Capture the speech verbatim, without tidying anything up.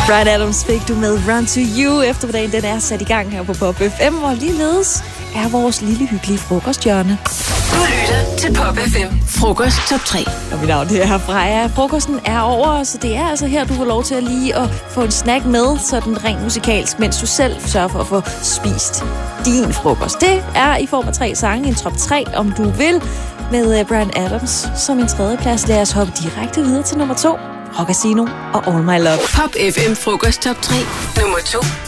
Bryan Adams fik du med Run to You. Eftermiddagen den er sat i gang her på Pop F M, og ligeledes er vores lille hyggelige frokosthjørne. Du lytter til Pop F M. Frokost top tre. Og mit navn det er Freja. Frokosten er over, så det er altså her, du får lov til at lige at få en snack med, sådan rent musikalsk, mens du selv sørger for at få spist din frokost. Det er i form af tre sange, en top tre, om du vil, med Bryan Adams som en tredje plads. Lad os hoppe direkte videre til nummer to. Rock Casino og All My Love. Pop F M Frokost top tre. Nummer to.